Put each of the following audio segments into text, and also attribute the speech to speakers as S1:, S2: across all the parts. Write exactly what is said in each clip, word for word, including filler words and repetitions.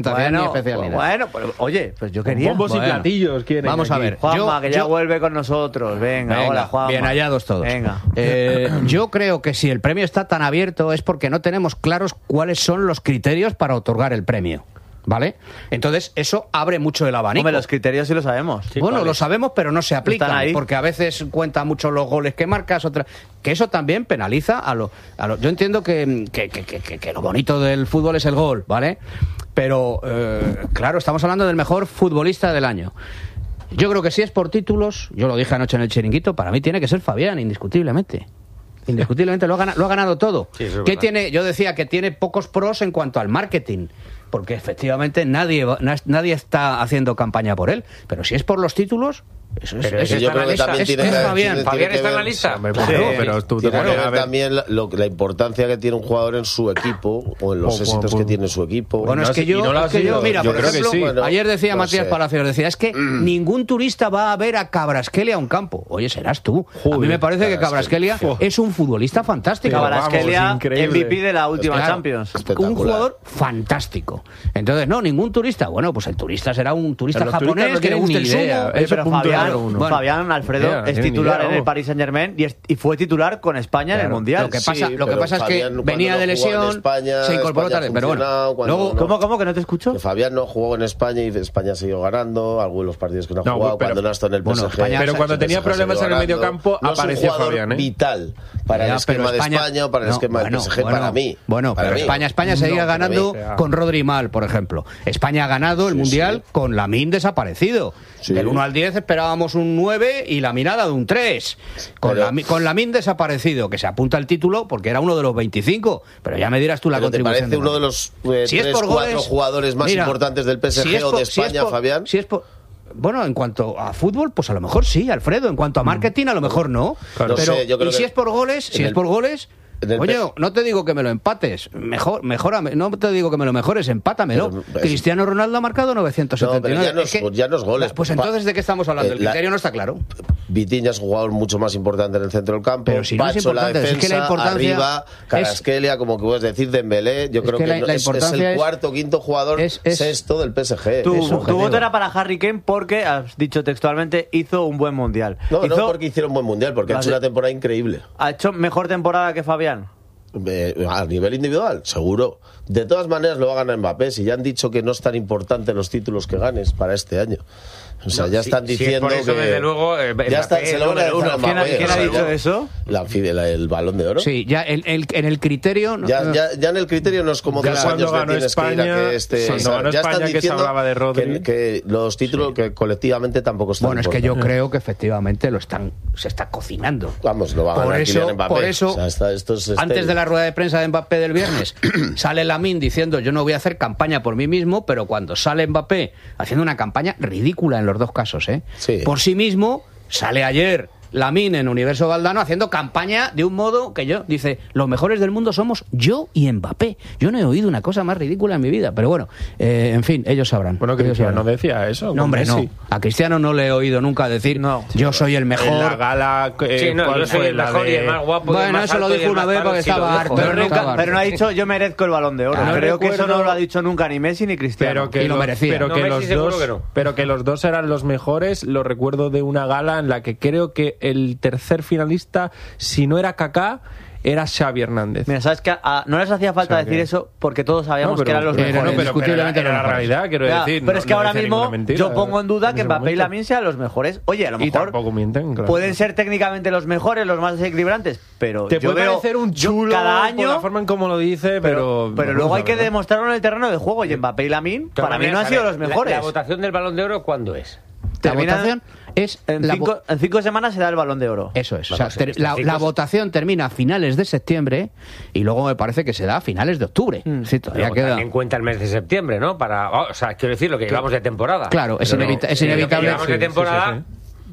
S1: Bueno, especialidad.
S2: bueno, pero, oye, pues yo quería.
S3: Bombos
S1: bueno,
S3: y platillos quieren.
S1: Vamos a
S3: aquí.
S1: ver.
S2: Juanma,
S1: yo,
S2: que ya
S1: yo,
S2: vuelve con nosotros. Venga,
S1: venga,
S2: hola, Juanma.
S1: bien hallados todos.
S2: Venga.
S1: Eh, yo creo que si el premio está tan abierto es porque no tenemos claros cuáles son los criterios para otorgar el premio. ¿Vale? Entonces, eso abre mucho el abanico.
S2: Hombre, los criterios sí lo sabemos.
S4: Sí,
S1: bueno,
S4: ¿cuáles?
S1: lo sabemos, pero no se aplican,
S2: Están ahí.
S1: porque a veces cuentan mucho los goles que marcas, otra, que eso también penaliza a los... Lo, yo entiendo que, que, que, que, que lo bonito del fútbol es el gol, ¿vale? Pero, eh, claro, estamos hablando del mejor futbolista del año. Yo creo que si es por títulos, yo lo dije anoche en el chiringuito, para mí tiene que ser Fabián, indiscutiblemente. Indiscutiblemente lo ha ganado, lo ha ganado todo.
S4: Sí, eso es
S1: ¿Qué
S4: verdad.
S1: tiene? Yo decía que tiene pocos pros en cuanto al marketing, porque efectivamente nadie va- na- nadie está haciendo campaña por él, pero si es por los títulos, eso es,
S4: Pero
S1: es-
S4: ese
S1: es-
S4: yo creo que
S1: es-
S4: también
S1: es-
S4: tiene
S1: es
S4: que-
S1: Fabián.
S4: tiene- ¿Fabián está en la lista?
S3: Hombre,
S2: Sí.
S3: claro, pero tú te
S4: Tiene que
S3: pones a
S4: ver
S3: ver.
S4: también la, lo- la importancia que tiene un jugador en su equipo o en los
S3: O-
S4: éxitos
S3: o-
S4: que tiene su equipo.
S1: Bueno,
S3: no
S1: es que
S3: sé,
S1: yo,
S3: y no lo ha
S1: es que
S3: sido.
S1: yo, mira,
S3: Yo
S1: por
S3: creo que
S1: ejemplo,
S3: sí.
S4: Bueno,
S1: ayer decía
S4: no
S1: Matías
S4: sé.
S1: Palacios, decía, es que ningún turista va a ver a Cabrasquelia a un campo. Oye, serás tú. a mí
S3: Joder,
S1: me parece que Cabrasquelia
S4: Cabrasquelia.
S1: es un futbolista fantástico.
S3: Pero
S2: Kvaratskhelia,
S3: vamos, increíble.
S2: M V P de la última
S1: Claro,
S2: Champions.
S1: un
S4: Espectacular.
S1: jugador fantástico. Entonces, no, ningún turista. Bueno, pues el turista será un turista
S3: Los turistas
S1: japonés
S3: no
S1: que le
S3: tienen
S1: guste
S3: ni
S1: el
S3: idea.
S1: sumo.
S3: Eso
S2: Pero
S3: punto
S2: Fabián,
S3: número uno.
S2: Fabián Alfredo
S3: Yeah,
S2: es
S3: tiene ni
S2: titular
S3: idea,
S2: en el
S3: vamos.
S2: Paris Saint Germain y, es- y fue titular con España en el
S1: Claro,
S2: Mundial.
S1: Lo que pasa,
S4: Sí,
S1: lo que
S4: pero
S1: pasa es que
S4: Fabián,
S1: venía
S4: cuando
S1: de
S4: jugó en
S1: lesión,
S4: España,
S1: se incorporó
S4: España
S1: tarde. Pero bueno,
S4: funcionado, cuando
S1: luego,
S4: no-
S2: ¿Cómo, cómo? Que no te escucho.
S4: Que Fabián no jugó en España y España siguió ganando algunos de los partidos que no ha
S3: No,
S4: jugado
S3: pero-
S4: cuando no está en el P S G.
S1: bueno, España-
S3: Pero cuando
S4: el
S3: tenía
S4: P S G
S3: problemas
S4: siguió
S3: en el
S4: ganando.
S3: mediocampo,
S4: No es un
S3: apareció
S4: jugador
S3: Fabián, ¿eh?
S4: vital para
S1: Ya,
S4: el esquema
S1: pero
S4: de
S1: España-
S4: España o para el
S1: no,
S4: esquema
S1: bueno,
S4: del P S G,
S1: bueno,
S4: para mí.
S1: Bueno,
S4: para
S1: pero
S4: mí.
S1: España, España seguía
S3: No, para
S1: ganando
S3: mí.
S1: con Rodri mal, por ejemplo. España ha ganado el
S4: Sí,
S1: Mundial
S4: sí.
S1: con Lamine desaparecido.
S4: Sí.
S1: Del uno al diez esperábamos un nueve y la mirada de un tres. Con,
S4: Pero-
S1: Lami- con Lamine desaparecido, que se apunta al título porque era uno de los veinticinco. Pero ya me dirás tú la
S4: ¿Pero te
S1: contribución.
S4: parece uno de
S1: Lamine.
S4: los eh,
S1: Si es
S4: tres,
S1: por
S4: cuatro
S1: goles,
S4: jugadores más
S1: mira,
S4: importantes del P S G
S1: si es
S4: o
S1: por-
S4: de
S1: si es
S4: España,
S1: por-
S4: Fabián?
S1: Si es por- Bueno, en cuanto a fútbol, pues a lo mejor sí, Alfredo. En cuanto a marketing, a lo mejor no.
S4: Claro.
S1: Pero
S4: No sé, yo creo
S1: y si
S4: que
S1: es por goles, si
S4: en
S1: es
S4: el-
S1: por goles,
S4: en el
S1: oye,
S4: P-
S1: no te digo que me lo empates, mejor, mejórame, no te digo que me lo mejores, empátamelo.
S4: Pero, es-
S1: Cristiano Ronaldo ha marcado novecientos setenta y nueve.
S4: No, pero ya no es-
S1: Es que-
S4: ya no es goles,
S1: Pues
S4: pa-
S1: entonces, ¿de qué estamos hablando?
S4: eh,
S1: El
S4: la-
S1: criterio no está claro.
S4: Vitinha es un jugador mucho más importante en el centro del campo.
S1: Pero si no es
S4: Pacho, la
S1: importante, es
S4: defensa,
S1: que la importancia
S4: arriba, Kvaratskhelia, como que puedes decir, Dembélé. Yo
S1: Es
S4: creo
S1: que
S4: que,
S1: la-
S4: no-
S1: la
S4: es, es
S1: importancia
S4: el
S1: es-
S4: cuarto, quinto jugador
S1: es- es-
S4: sexto del P S G.
S2: Tu,
S1: Es
S2: tu
S1: subjetivo.
S2: voto era para Harry Kane porque, has dicho textualmente, hizo un buen Mundial.
S4: No,
S2: hizo,
S4: no porque hicieron un buen mundial, porque ha hecho
S2: Vale.
S4: una temporada increíble.
S2: ha hecho mejor temporada que Fabián.
S4: Eh, a nivel individual, seguro. De todas maneras lo va a ganar Mbappé. Si ya han dicho que no es tan importante los títulos que ganes para este año. O sea,
S5: No,
S4: ya
S5: si-
S4: están
S5: si es
S4: diciendo
S5: por eso,
S4: que...
S5: desde luego, eh,
S4: ya
S5: Mbappé
S4: está, se
S5: es
S4: lo van a
S5: número
S4: dejar a
S5: uno.
S2: ¿Quién ha-
S4: Mbappé,
S2: quién
S4: o
S2: ha
S4: sea,
S2: dicho
S4: ya-
S2: eso?
S4: La, fi- la- el Balón de Oro.
S1: Sí, ya el, el- en el criterio... no-
S4: Ya, ya, ya en el criterio no es como
S3: Ya
S4: dos
S3: cuando
S4: años que
S3: ganó
S4: tienes que ir a
S3: España,
S4: que este...
S3: cuando
S4: o sea,
S3: ganó
S4: ya
S3: España,
S4: están
S3: que se
S4: diciendo
S3: hablaba de Rodri.
S4: que, que los títulos que colectivamente tampoco están
S1: Bueno, es que yo
S4: importantes.
S1: creo que efectivamente lo están, se está cocinando.
S4: Vamos, lo va a
S1: Por
S4: ganar
S1: eso,
S4: Kylian Mbappé.
S1: por eso
S4: O sea, está- esto es
S1: antes
S4: estéril.
S1: de la rueda de prensa de Mbappé del viernes, sale Lamine diciendo yo no voy a hacer campaña por mí mismo, pero cuando sale Mbappé haciendo una campaña ridícula en los dos casos, ¿eh?
S4: Sí.
S1: Por sí mismo, sale ayer Lamine en Universo Valdano haciendo campaña de un modo que yo, dice, los mejores del mundo somos yo y Mbappé. Yo no he oído una cosa más ridícula en mi vida, pero bueno, eh, en fin, ellos sabrán.
S3: Bueno,
S1: ellos
S3: Cristiano
S1: sabrán.
S3: decía eso.
S1: No,
S3: con
S1: hombre, no.
S3: Messi.
S1: A Cristiano no le he oído nunca decir
S2: No.
S1: yo soy el mejor.
S3: En la gala. eh,
S5: Sí, no,
S3: ¿cuál
S5: yo soy
S3: fue?
S5: el
S3: La
S5: mejor y
S3: de-
S5: el más guapo. y el
S1: Bueno,
S5: más
S1: eso lo
S5: alto y
S1: dijo
S5: el
S1: una
S5: más
S1: vez
S5: caro,
S1: porque
S5: sí lo
S1: estaba
S5: dijo.
S1: harto.
S2: Pero,
S1: Pero
S2: nunca,
S1: estaba
S2: pero no ha
S1: harto.
S2: dicho yo merezco el Balón de Oro.
S1: Ah, no
S2: Creo que eso
S3: recuerdo-
S2: no lo ha dicho nunca ni Messi ni Cristiano.
S3: Pero que,
S1: Y lo
S3: los-
S1: merecía.
S3: pero
S5: No,
S3: que
S5: Messi
S3: los
S5: seguro
S3: dos,
S5: que no.
S3: pero que los dos eran los mejores. Lo recuerdo de una gala en la que creo que el tercer finalista, si no era Kaká, era Xavi Hernández.
S2: Mira, sabes que a- no les hacía falta
S3: O sea
S2: decir
S3: que-
S2: eso porque todos sabíamos
S3: No, pero-
S2: que eran los
S3: pero-
S2: mejores.
S3: no, pero- pero era,
S1: Indiscutiblemente
S3: era
S1: los
S3: la
S1: mejores.
S3: realidad, quiero
S2: Ya,
S3: decir.
S2: pero
S3: no-
S2: es que
S3: no
S2: ahora
S3: decía
S2: mismo
S3: ninguna mentira
S2: yo pongo en duda
S3: en
S2: que
S3: ese
S2: Mbappé y
S3: momento.
S2: Lamine sean los mejores. Oye, a lo
S3: Y
S2: mejor
S3: tampoco mienten, claro.
S2: pueden ser técnicamente los mejores, los más equilibrantes, pero
S3: Te
S2: yo
S3: puede
S2: veo
S3: parecer un
S2: yo
S3: chulo
S2: cada
S3: por
S2: año,
S3: la forma en cómo lo dice, pero...
S2: pero, pero luego
S3: vamos
S2: hay
S3: a
S2: que
S3: ver.
S2: demostrarlo en el terreno de juego. Y Mbappé y Lamine,
S5: De todas
S2: para mí no
S5: maneras,
S2: han
S5: a
S2: sido
S5: ver,
S2: los
S5: la-
S2: mejores.
S5: La, votación del Balón de Oro, ¿cuándo es?
S1: La
S2: Termina-
S1: votación es
S2: En
S1: la
S2: cinco,
S1: vo-
S2: en cinco semanas se da el Balón de Oro.
S1: Eso es. O
S5: Vamos,
S1: sea, ter-
S5: estos
S1: la,
S5: cinco
S1: la
S5: se-
S1: votación termina a finales de septiembre y luego me parece que se da a finales de octubre.
S2: Mm.
S1: Sí, todavía
S5: Luego
S1: queda.
S5: también cuenta el mes de septiembre, ¿no? Para, o sea, quiero decir, lo que llevamos de temporada.
S1: Claro, es
S5: Pero
S1: inevita- es
S5: eh, lo que
S1: inevitable.
S5: llevamos de
S1: Sí, sí,
S5: temporada,
S3: sí,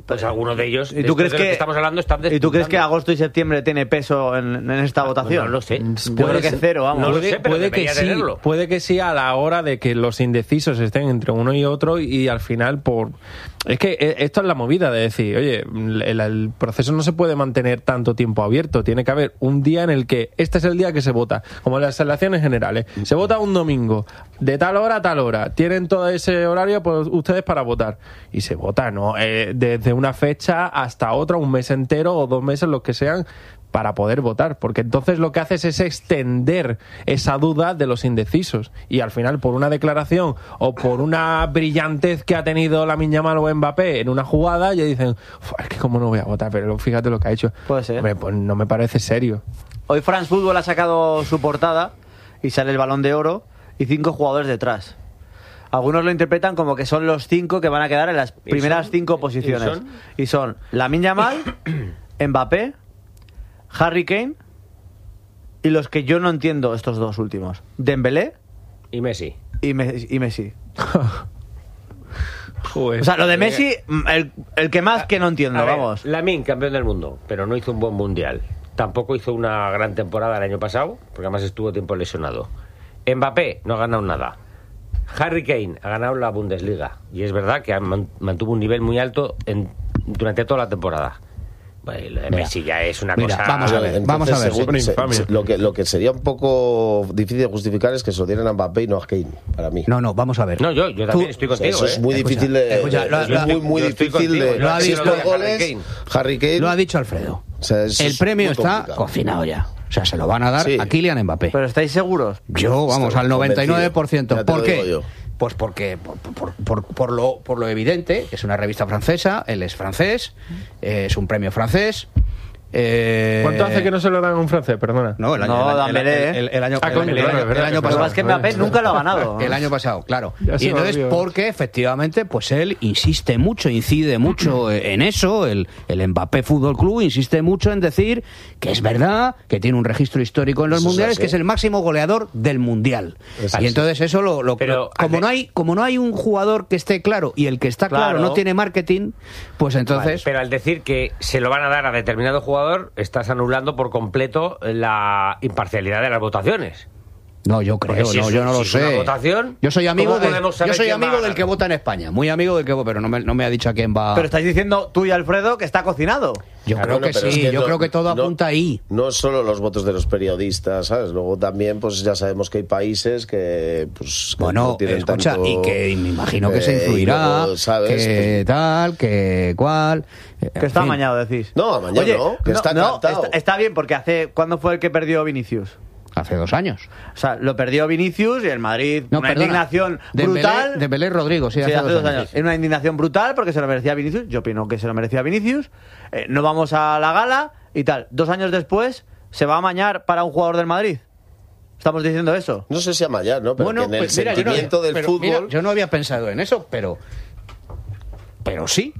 S5: Pues algunos de ellos,
S2: ¿Y tú crees
S5: de los
S2: que,
S5: que estamos hablando, están
S2: ¿Y tú crees que
S5: despuntando.
S2: agosto y septiembre tiene peso en, en esta votación?
S5: No lo sé.
S2: Yo creo que cero, vamos.
S5: No lo
S3: puede,
S5: sé, pero
S3: puede que
S5: debería
S3: sí,
S5: tenerlo.
S3: puede que sí a la hora de que los indecisos estén entre uno y otro y al final por es que eh, esto es la movida de decir, oye, el, el proceso no se puede mantener tanto tiempo abierto, tiene que haber un día en el que este es el día que se vota, como en las elecciones generales, se vota un domingo de tal hora a tal hora, tienen todo ese horario pues, ustedes para votar y se vota, ¿no? Eh, desde una fecha hasta otra, un mes entero o dos meses, los que sean, para poder votar, porque entonces lo que haces es extender esa duda de los indecisos y al final por una declaración o por una brillantez que ha tenido Lamine Yamal o Mbappé en una jugada ya dicen, es que cómo no voy a votar, pero fíjate lo que ha hecho.
S2: Puede ser.
S3: Hombre, pues no me parece serio.
S2: Hoy France Football ha sacado su portada y sale el Balón de Oro y cinco jugadores detrás. Algunos lo interpretan como que son los cinco que van a quedar en las primeras
S5: son?
S2: cinco
S5: ¿Y
S2: posiciones.
S5: son?
S2: Y son Lamine Yamal, Mbappé, Harry Kane y los que yo no entiendo, estos dos últimos, Dembélé
S5: Y Messi.
S2: y, Me- y Messi.
S3: Joder.
S2: O sea, lo de Messi, el, el que más que no entiendo,
S5: A ver,
S2: vamos.
S5: Lamine, campeón del mundo, pero no hizo un buen mundial. Tampoco hizo una gran temporada el año pasado, porque además estuvo tiempo lesionado. Mbappé no ha ganado nada. Harry Kane ha ganado la Bundesliga. Y es verdad que man- mantuvo un nivel muy alto en, durante toda la temporada. Bueno, lo de
S1: Mira,
S5: Messi ya es una
S1: mira,
S5: cosa...
S1: vamos a ver,
S4: Entonces,
S1: vamos a ver.
S4: según-
S3: Una
S4: se-
S3: infamia.
S4: se- lo, que, lo que sería un poco difícil de justificar es que se lo dieran a Mbappé y no a Kane, para mí.
S1: No, no, vamos a ver.
S5: No, yo, yo también
S1: Tú-
S5: estoy
S4: O sea,
S5: contigo,
S4: eso es
S5: ¿eh?
S4: muy
S1: Escucha,
S4: difícil de,
S1: escucha,
S4: de-
S1: lo-
S4: es
S1: lo-
S4: muy, muy
S5: yo estoy
S4: difícil
S5: contigo.
S4: de
S1: Lo ha
S4: si
S1: dicho
S4: estos
S5: Harry
S4: goles,
S5: Kane.
S4: Harry Kane,
S1: Lo ha dicho Alfredo.
S4: o sea, es-
S1: El
S4: es
S1: premio
S4: muy
S1: está
S4: complicado.
S1: cocinado ya. O sea, se lo van a dar
S4: Sí.
S1: a Kylian Mbappé.
S2: Pero ¿estáis seguros?
S1: Yo, vamos,
S4: Estoy
S1: al noventa y nueve por ciento.
S4: convencido.
S1: ¿Por
S4: Ya te lo
S1: qué?
S4: digo yo.
S1: Pues porque, por, por, por, por lo, por lo evidente, que es una revista francesa, él es francés, eh, es un premio francés. eh,
S3: ¿Cuánto hace que no se lo dan a un francés? Perdona.
S1: No, el año,
S2: No,
S1: el,
S2: Dembélé,
S1: el- el- el año,
S3: Ah,
S1: el
S3: coño,
S1: año- el
S3: claro,
S1: año-
S3: es verdad
S1: el año
S3: que
S2: Lo que
S1: pasado.
S2: pasa es que Mbappé nunca lo ha ganado.
S1: El año pasado, claro.
S3: Ya se
S1: Y
S3: me
S1: entonces,
S3: olvidó.
S1: porque efectivamente, pues él insiste mucho, incide mucho en eso, el, el Mbappé Fútbol Club insiste mucho en decir que es verdad, que tiene un registro histórico en los
S4: Eso es
S1: mundiales,
S4: así.
S1: que es el máximo goleador del mundial.
S4: Es
S1: Y
S4: así.
S1: entonces eso lo, lo-
S5: Pero
S1: lo- como
S5: hace-
S1: no hay, como no hay un jugador que esté claro y el que está claro,
S2: Claro.
S1: no tiene marketing, pues
S5: Vale,
S1: entonces
S5: pero al decir que se lo van a dar a determinado jugador, estás anulando por completo la imparcialidad de las votaciones.
S1: no, yo creo,
S5: Porque si
S1: no,
S5: es-
S1: yo no
S5: si
S1: lo
S5: es una
S1: sé.
S5: votación,
S1: yo soy amigo
S5: ¿cómo
S1: de,
S5: podemos saber
S1: yo soy
S5: quién va a
S1: amigo del
S5: ganar?
S1: que vota en España, muy amigo del que vota, pero no me, no me ha dicho a quién va.
S2: Pero estáis diciendo tú y Alfredo que está cocinado.
S1: Yo
S4: Ah,
S1: creo
S4: bueno,
S1: que
S4: pero
S1: sí,
S4: es que
S1: yo
S4: no-
S1: creo que todo
S4: no-
S1: apunta ahí.
S4: No solo los votos de los periodistas, ¿sabes? Luego también, pues ya sabemos que hay países que, pues, que
S1: Bueno,
S4: no tienen
S1: escucha,
S4: tanto,
S1: y que me imagino que se
S4: eh, y
S1: influirá,
S4: luego, ¿sabes?
S1: que tal, que cual. eh,
S2: Que
S1: en
S2: está
S1: fin.
S2: amañado, decís.
S4: No, amañado
S2: Oye,
S4: no, que está
S2: no,
S4: cantado.
S2: está, está bien, porque hace ¿cuándo fue el que perdió Vinicius?
S1: Hace dos años.
S2: O sea, lo perdió Vinicius y el Madrid,
S1: No,
S2: una
S1: perdona.
S2: indignación
S1: Dembélé-
S2: brutal.
S1: Dembélé Rodrigo, sí,
S2: Sí,
S1: hace, dos años.
S2: Era una indignación brutal porque se lo merecía Vinicius. Yo opino que se lo merecía Vinicius. Eh, no vamos a la gala y tal. Dos años después, ¿se va a amañar para un jugador del Madrid? Estamos diciendo eso.
S4: No sé si amañar, ¿no? Pero
S1: Bueno,
S4: que en el
S1: pues mira, yo no-
S4: sentimiento del
S1: pero
S4: fútbol...
S1: mira, yo no había pensado en eso, pero. Pero sí.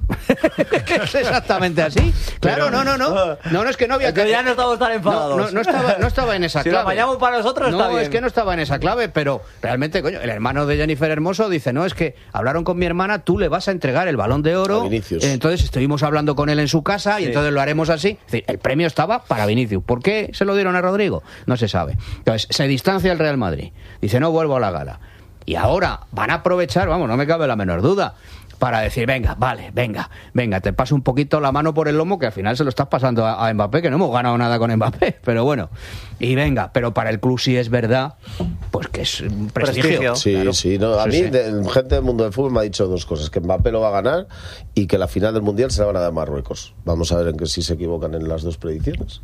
S1: Es exactamente así. Claro, no, no, no. No, no es que no había.
S2: Que ya no estamos tan enfadados.
S1: No, no, no estaba, no estaba en esa
S2: Si lo
S1: clave.
S2: apañamos para nosotros,
S1: no,
S2: está bien.
S1: es que no estaba en esa clave, pero realmente, coño, el hermano de Jennifer Hermoso dice, no, es que hablaron con mi hermana, tú le vas a entregar el Balón de Oro.
S4: A Vinicius.
S1: Eh, Entonces estuvimos hablando con él en su casa y
S2: Sí.
S1: entonces lo haremos así. Es decir, el premio estaba para Vinicius. ¿Por qué se lo dieron a Rodrigo? No se sabe. Entonces, se distancia el Real Madrid. Dice, no vuelvo a la gala. Y ahora van a aprovechar, vamos, no me cabe la menor duda, para decir, venga, vale, venga, venga, te paso un poquito la mano por el lomo, que al final se lo estás pasando a, a Mbappé, que no hemos ganado nada con Mbappé, pero bueno, y venga, pero para el club sí es verdad, pues que es un prestigio.
S2: Prestigio.
S4: Sí,
S1: Claro.
S4: sí, no, a
S1: Sí,
S4: mí
S1: sí.
S4: de- gente del mundo del fútbol me ha dicho dos cosas, que Mbappé lo va a ganar y que la final del Mundial se la van a dar a Marruecos. Vamos a ver en que si se equivocan en las dos predicciones.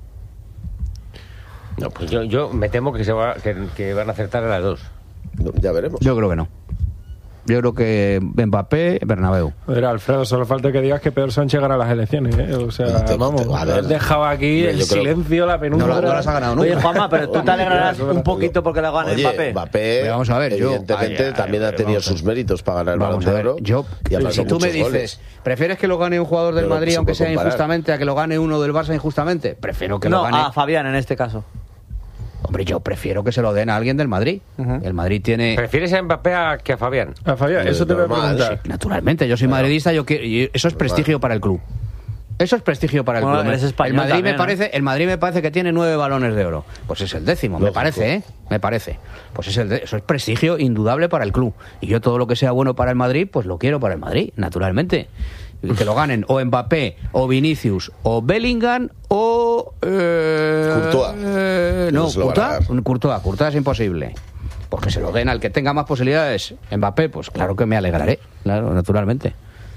S5: No, pues yo, yo me temo que, se va, que, que van a acertar a las dos.
S4: No, ya veremos.
S1: Yo creo que no. Yo creo que Mbappé, Bernabéu.
S3: Joder, Alfredo, solo falta que digas que Pedro Sánchez gana las elecciones, ¿eh? O sea,
S4: Te-
S3: vamos,
S4: te- a ver.
S3: has dejado aquí
S4: Yo
S3: el
S4: creo-
S3: silencio, la penumbra.
S1: No, la- no las ha ganado nunca.
S2: Oye, Juanma, pero tú te alegrarás un poquito porque lo gane
S4: Oye,
S2: Mbappé.
S4: Mbappé,
S1: Pero vamos a ver, yo-
S4: evidentemente,
S1: ay, ay,
S4: también
S1: ay,
S4: ha tenido
S1: vamos a ver.
S4: sus méritos para ganar el Balón
S1: Vamos a
S4: de
S1: ver,
S4: Oro.
S1: yo,
S4: y ha marcado
S1: si tú me
S4: muchos
S1: dices,
S4: goles.
S1: ¿prefieres que lo gane un jugador del
S4: Pero
S1: Madrid
S4: se
S1: aunque
S4: puede
S1: sea
S4: comparar.
S1: injustamente a que lo gane uno del Barça injustamente? Prefiero que
S2: no,
S1: lo gane.
S2: a Fabián en este caso.
S1: Hombre, yo prefiero que se lo den a alguien del Madrid. Uh-huh. El Madrid tiene...
S5: ¿Prefieres a Mbappé a, que a Fabián?
S3: A Fabián, eso te voy a preguntar.
S1: Sí, naturalmente, yo soy claro. madridista, yo quiero, y eso es prestigio para el club. Eso es prestigio para el
S2: bueno,
S1: club. El Madrid
S2: también,
S1: me parece, el Madrid me parece que tiene nueve balones de oro. Pues es el décimo, Lógico. me parece, ¿eh? Me parece. Pues es el de, eso es prestigio indudable para el club. Y yo todo lo que sea bueno para el Madrid, pues lo quiero para el Madrid, naturalmente. Que lo ganen o Mbappé, o Vinicius, o Bellingham, o... Eh,
S4: Courtois.
S1: Eh, no, Courtois, Courtois, Courtois es imposible. Porque se lo den al que tenga más posibilidades. Mbappé, pues claro que me alegraré, claro, naturalmente.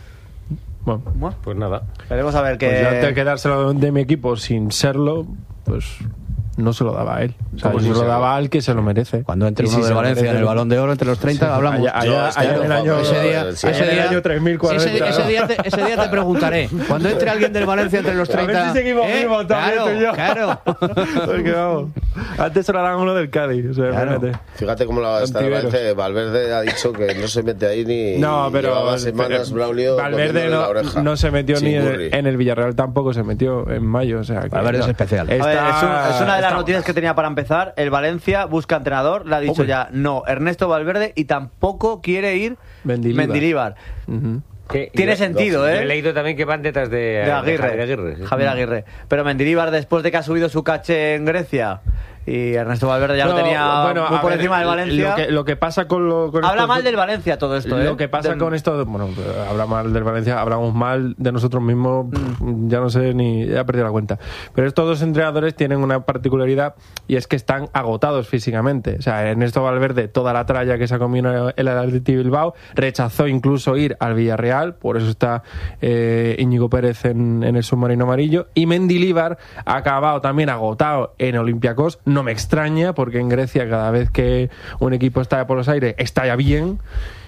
S3: Bueno,
S5: pues nada.
S2: Veremos a ver qué...
S3: Pues yo antes de quedárselo de mi equipo sin serlo, pues... no se lo daba a él. O sea, se lo daba al que se lo merece.
S1: Cuando entre uno de Valencia en el Balón de Oro entre los treinta, sí, hablamos.
S3: Allá, allá, allá en el año, ese día,
S1: ese día,
S3: el año tres mil cuarenta.
S1: Ese, ese, día te, ese día te preguntaré. Cuando entre alguien del Valencia entre los treinta.
S3: A ver si seguimos
S1: ¿eh?
S3: vivos
S1: Claro,
S3: también, yo.
S1: claro.
S3: Porque vamos. Antes solo eran uno del Cádiz. O sea,
S1: claro.
S4: Fíjate cómo la va a estar el Valencia. Valverde ha dicho que no se mete ahí ni.
S3: No, pero.
S4: Llevaba semanas Braulio.
S3: Valverde no, no se metió ni en, en el Villarreal, tampoco se metió en mayo. O sea, que
S1: Valverde no, es especial.
S2: Está, a ver, es, un, es una de las noticias que tenía para empezar. El Valencia busca entrenador, le ha dicho Hombre. ya no Ernesto Valverde y tampoco quiere ir
S3: Mendilibar.
S2: Mendilibar.
S3: Uh-huh.
S2: Que, Tiene yo, sentido,
S5: yo,
S2: ¿eh?
S5: Yo he leído también que van detrás de,
S2: de Aguirre.
S5: De Javier Aguirre.
S2: Javier Aguirre. Pero Mendilibar, después de que ha subido su caché en Grecia y Ernesto Valverde ya no, lo tenía
S3: bueno,
S2: muy por
S3: ver,
S2: encima del Valencia.
S3: Lo que, lo que pasa con lo. Con
S2: habla
S3: estos,
S2: mal del Valencia todo esto, ¿eh?
S3: Lo que pasa
S2: del...
S3: con esto. Bueno, habla mal del Valencia, hablamos mal de nosotros mismos, mm. ya no sé ni. Ya he perdido la cuenta. Pero estos dos entrenadores tienen una particularidad y es que están agotados físicamente. O sea, Ernesto Valverde, toda la tralla que se ha comido el Athletic Bilbao, rechazó incluso ir al Villarreal, por eso está eh, Íñigo Pérez en, en el submarino amarillo. Y Mendilibar ha acabado también agotado en Olympiacos. No me extraña, porque en Grecia cada vez que un equipo está por los aires está ya bien,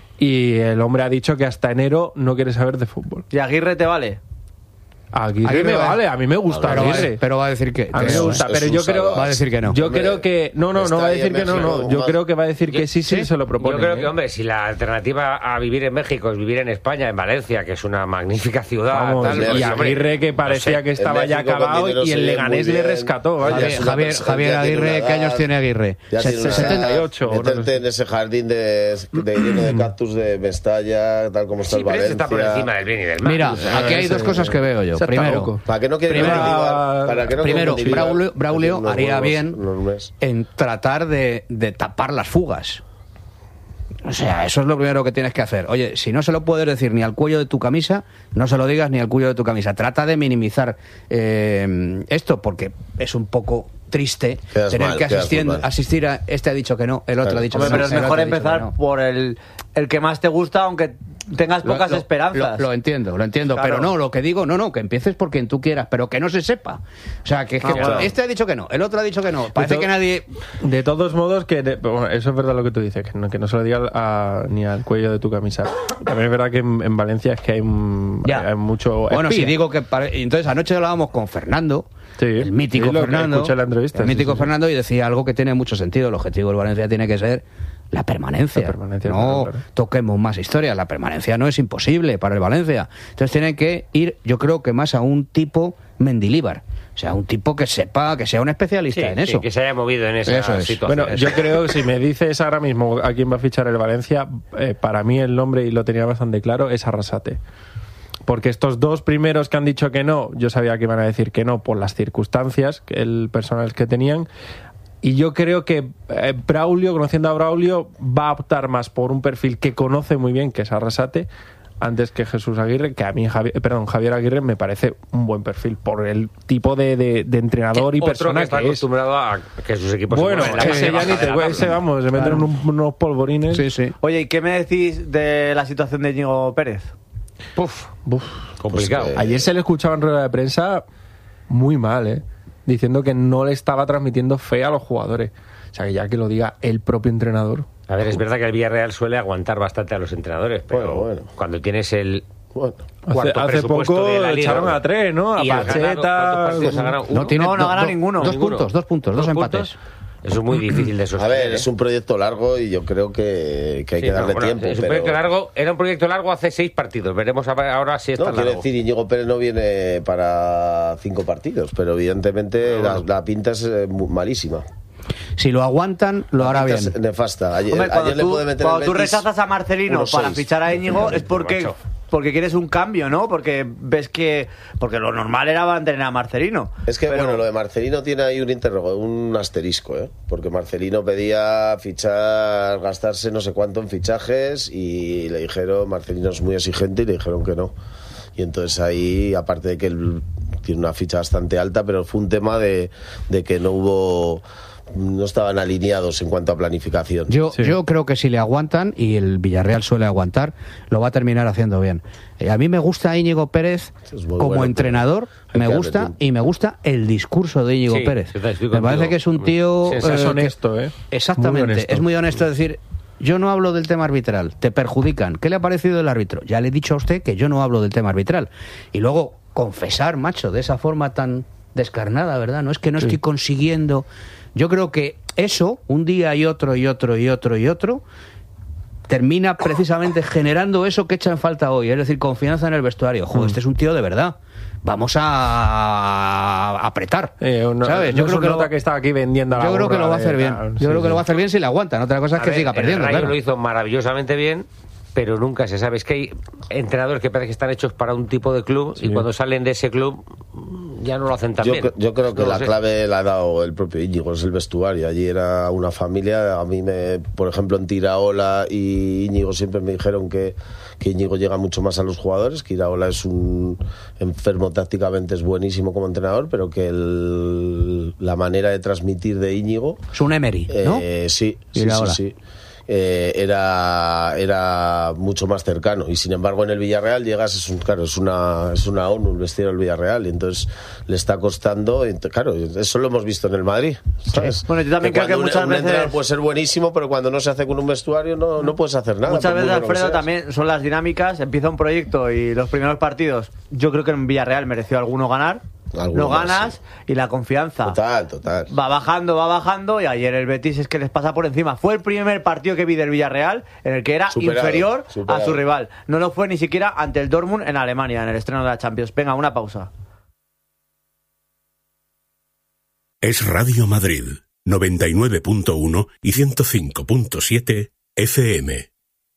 S3: y el hombre ha dicho que hasta enero no quiere saber de fútbol.
S2: ¿Y Aguirre te vale?
S3: Aguirre, Aguirre me vale, a mí me gusta
S1: pero
S3: Aguirre.
S1: Va, pero va a decir que,
S3: a mí me gusta, pero yo creo
S1: va a decir que no.
S3: Yo creo que no, no, no va a decir que no, no. Yo creo que va a decir que sí, sí, se lo propone.
S5: Yo creo que, hombre, si la alternativa a vivir en México es vivir en España, en Valencia, que es una magnífica ciudad,
S3: Vamos,
S5: tal,
S3: y Aguirre que parecía no sé, que estaba ya acabado y el Leganés le rescató.
S1: Vaya. Javier, Javier Aguirre, ¿qué años tiene Aguirre?
S3: setenta y ocho.
S4: Meterte en ese jardín de lleno de cactus de Mestalla, tal como está el Valencia.
S5: Está por encima del bien y del mal.
S1: Mira, aquí hay dos cosas que veo yo. Primero,
S4: que no quiere
S1: primero,
S4: Mendilibar, para que no
S1: primero
S4: Mendilibar,
S1: Braulio, Braulio
S4: unos
S1: haría
S4: huevos,
S1: bien en tratar de, de tapar las fugas. O sea, eso es lo primero que tienes que hacer. Oye, si no se lo puedes decir ni al cuello de tu camisa, no se lo digas ni al cuello de tu camisa. Trata de minimizar eh, esto, porque es un poco triste quedas tener mal, que asistir, asistir a... Este ha dicho que no, el otro claro. ha dicho
S2: Hombre,
S1: que
S2: pero
S1: no.
S2: Pero es mejor empezar no. por el, el que más te gusta, aunque tengas
S1: lo,
S2: pocas
S1: lo,
S2: esperanzas.
S1: Lo, lo entiendo, lo entiendo, claro. pero no, lo que digo, no, no, que empieces por quien tú quieras, pero que no se sepa. O sea, que, ah, que claro. este ha dicho que no, el otro ha dicho que no. Parece to- que nadie...
S3: De todos modos, que de, bueno, eso es verdad lo que tú dices, que no, que no se lo diga a, ni al cuello de tu camisa. También es verdad que en, en Valencia es que hay, hay mucho...
S1: Bueno,
S3: espía.
S1: si digo que... Pare... Entonces, anoche hablábamos con Fernando,
S3: sí,
S1: el mítico
S3: sí,
S1: Fernando,
S3: la entrevista,
S1: el mítico
S3: sí, sí,
S1: Fernando, y decía algo que tiene mucho sentido. El objetivo del Valencia tiene que ser la permanencia.
S3: La permanencia
S1: no
S3: claro, claro.
S1: toquemos más historias. La permanencia no es imposible para el Valencia. Entonces tienen que ir, yo creo que más a un tipo Mendilibar. O sea, un tipo que sepa, que sea un especialista
S5: sí,
S1: en
S5: sí,
S1: eso.
S5: Que se haya movido en esa
S1: eso es.
S5: situación.
S3: Bueno, yo creo que si me dices ahora mismo a quién va a fichar el Valencia, eh, para mí el nombre, y lo tenía bastante claro, es Arrasate. Porque estos dos primeros que han dicho que no, yo sabía que iban a decir que no por las circunstancias, el personal que tenían. Y yo creo que eh, Braulio, conociendo a Braulio, va a optar más por un perfil que conoce muy bien, que es Arrasate, antes que Jesús Aguirre, que a mí Javier, perdón, Javier Aguirre me parece un buen perfil por el tipo de, de, de entrenador y persona que,
S5: está
S3: que
S5: acostumbrado a que sus equipos
S3: bueno,
S5: se mueven
S3: ese ya ni te ese, vamos, se meten claro. unos, unos polvorines.
S1: Sí, sí.
S2: Oye, ¿y qué me decís de la situación de Íñigo Pérez?
S3: Puf, Uf,
S5: complicado.
S3: Pues, eh, ayer se le escuchaba en rueda de prensa muy mal, ¿eh? Diciendo que no le estaba transmitiendo fe a los jugadores. O sea, que ya que lo diga el propio entrenador.
S5: A ver, es verdad que el Villarreal suele aguantar bastante a los entrenadores, pero bueno, bueno. cuando tienes el bueno.
S3: cuarto hace, hace poco de la Liga, echaron a tres, ¿no? A Pacheta.
S2: No, no, tiene, no, no ha ganado do, ninguno.
S1: Dos
S2: ninguno.
S1: puntos, dos puntos, dos, dos empates.
S5: Puntos. Eso es muy difícil de sostener.
S4: A ver, es un proyecto largo y yo creo que, que hay sí, que darle no, bueno, tiempo.
S5: Es un
S4: pero...
S5: proyecto largo, era un proyecto largo hace seis partidos. Veremos ahora si está
S4: no,
S5: largo.
S4: Quiero decir, Íñigo Pérez no viene para cinco partidos, pero evidentemente no, la, la pinta es malísima.
S1: Si lo aguantan, lo hará bien.
S4: Es nefasta. Ayer,
S2: Hombre,
S4: ayer le
S2: tú,
S4: puede meter
S2: cuando
S4: el
S2: tú
S4: Betis
S2: rechazas a Marcelino
S4: unos
S2: para
S4: seis.
S2: fichar a Íñigo es porque,
S5: Macho.
S2: porque quieres un cambio, ¿no? Porque ves que... Porque lo normal era mantener a Marcelino.
S4: Es que,
S2: Pero-
S4: bueno, lo de Marcelino tiene ahí un interrogo, un asterisco, ¿eh? Porque Marcelino pedía fichar, gastarse no sé cuánto en fichajes y le dijeron, Marcelino es muy exigente y le dijeron que no. Y entonces ahí, aparte de que él tiene una ficha bastante alta, pero fue un tema de, de que no hubo... no estaban alineados en cuanto a planificación.
S1: Yo,
S3: Sí.
S1: yo creo que si le aguantan, y el Villarreal suele aguantar, lo va a terminar haciendo bien. Eh, a mí me gusta Íñigo Pérez
S4: Es muy
S1: como
S4: bueno,
S1: entrenador,
S4: hay
S1: me
S4: que
S1: gusta,
S4: darle tiempo.
S1: y me gusta el discurso de Íñigo
S5: Sí,
S1: Pérez.
S5: estoy
S1: Me
S5: contigo.
S1: parece que es un tío...
S5: Sí,
S3: Es
S1: eh,
S3: honesto, ¿eh?
S1: Exactamente,
S3: Muy honesto.
S1: es muy honesto decir, yo no hablo del tema arbitral, te perjudican. ¿Qué le ha parecido el árbitro? Ya le he dicho a usted que yo no hablo del tema arbitral. Y luego, confesar, macho, de esa forma tan descarnada, ¿verdad? No es que no estoy consiguiendo... Yo creo que eso, un día y otro y otro y otro y otro, termina precisamente generando eso que echa en falta hoy, es decir, confianza en el vestuario. Joder, este es un tío de verdad. Vamos a apretar.
S3: Eh, no,
S1: ¿Sabes?
S3: no
S1: Yo
S3: se
S1: creo que
S3: nota
S1: lo,
S3: que está aquí vendiendo a la
S1: yo creo que
S3: burra
S1: lo va a
S3: de
S1: hacer bien.
S3: tal.
S1: Yo
S3: Sí,
S1: creo que
S3: sí.
S1: lo va a hacer bien si le aguantan. Otra cosa es
S5: A
S1: que
S5: ver,
S1: siga perdiendo,
S5: el Rayo
S1: claro.
S5: lo hizo maravillosamente bien, pero nunca se sabe. Es que hay entrenadores que parece que están hechos para un tipo de club y cuando salen de ese club ya no lo hacen tan
S4: Yo,
S5: bien.
S4: cre- yo creo que
S5: No lo
S4: la
S5: sé.
S4: clave la ha dado el propio Íñigo, es el vestuario. Allí era una familia. A mí, me, por ejemplo, en Iraola y Íñigo siempre me dijeron que, que Íñigo llega mucho más a los jugadores, que Iraola es un enfermo tácticamente, es buenísimo como entrenador, pero que el- la manera de transmitir de Íñigo...
S1: Es un Emery, ¿no?
S4: Eh, sí, sí, sí,
S1: Iraola.
S4: sí. Eh, era era mucho más cercano y sin embargo en el Villarreal llegas, es un, claro, es una es una ONU el vestido del Villarreal y entonces le está costando, y ent- claro, eso lo hemos visto en el Madrid, ¿sabes?
S2: Bueno, yo también creo que
S4: cuando un-
S2: muchas
S4: un
S2: veces-
S4: entrenador puede ser buenísimo, pero cuando no se hace con un vestuario no, no puedes hacer nada.
S2: Muchas
S4: por muy
S2: veces,
S4: bueno que
S2: Alfredo,
S4: seas.
S2: también son las dinámicas. Empieza un proyecto y los primeros partidos, yo creo que en Villarreal mereció alguno ganar.
S4: Alguno
S2: Lo
S4: más,
S2: ganas y la confianza
S4: Total, total.
S2: va bajando, va bajando. Y ayer el Betis es que les pasa por encima. Fue el primer partido que vi del Villarreal en el que era
S4: Superado,
S2: inferior
S4: superado.
S2: a su rival. No lo fue ni siquiera ante el Dortmund en Alemania, en el estreno de la Champions. Venga, una pausa.
S6: Es Radio Madrid, noventa y nueve punto uno y ciento cinco punto siete F M.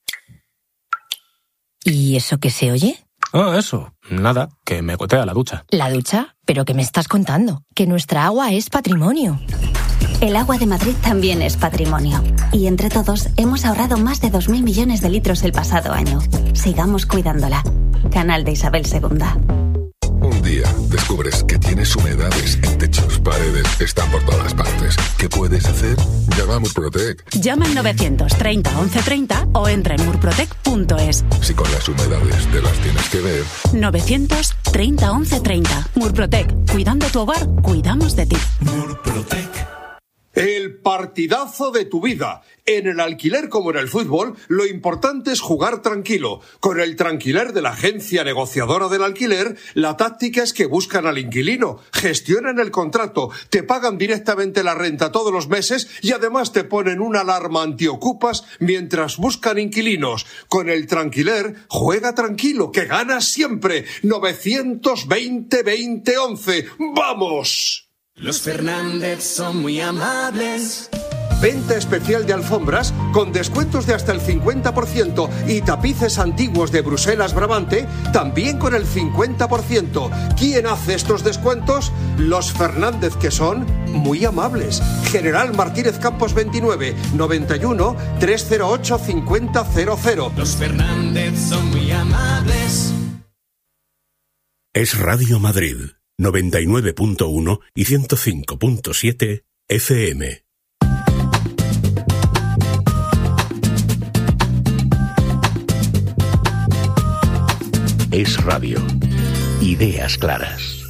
S7: ¿Y eso que se oye?
S8: Ah, eso. Nada, que me gotea la ducha.
S7: ¿La ducha? ¿Pero qué me estás contando? Que nuestra agua es patrimonio.
S9: El agua de Madrid también es patrimonio. Y entre todos hemos ahorrado más de dos mil millones de litros el pasado año. Sigamos cuidándola. Canal de Isabel segunda.
S10: Un día descubres que tienes humedades en techos, paredes, están por todas partes. ¿Qué puedes hacer? Llama a Murprotec.
S11: Llama al novecientos treinta once treinta o entra en murprotec punto es.
S10: Si con las humedades te las tienes que ver.
S11: novecientos treinta once treinta. Murprotec. Cuidando tu hogar, cuidamos de ti.
S6: Murprotec.
S12: El partidazo de tu vida. En el alquiler como en el fútbol, lo importante es jugar tranquilo. Con el Tranquiler de la agencia negociadora del alquiler, la táctica es que buscan al inquilino, gestionan el contrato, te pagan directamente la renta todos los meses y además te ponen una alarma antiocupas mientras buscan inquilinos. Con el Tranquiler, juega tranquilo, que ganas siempre. novecientos veinte veinte once. ¡Vamos!
S13: Los Fernández son muy amables.
S12: Venta especial de alfombras con descuentos de hasta el cincuenta por ciento y tapices antiguos de Bruselas Brabante también con el cincuenta por ciento. ¿Quién hace estos descuentos? Los Fernández, que son muy amables. General Martínez Campos veintinueve, noventa y uno, trescientos ocho, cincuenta cero cero.
S13: Los Fernández son muy amables.
S6: Es Radio Madrid, noventa y nueve punto uno y ciento cinco punto siete F M. Es Radio. Ideas claras.